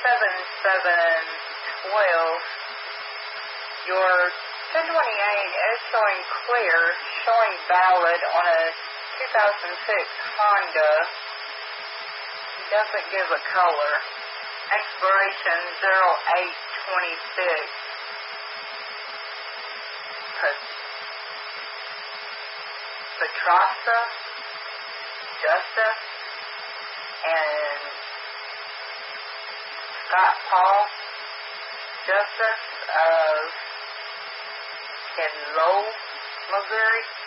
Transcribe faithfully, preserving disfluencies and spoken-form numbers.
seven seven twelve. Your ten twenty-eight is showing clear, showing valid on a two thousand six Honda. It doesn't give a color. Expiration zero eight twenty-six. Petrasa, Joseph, and Scott Paul Joseph of in Lowell, Missouri.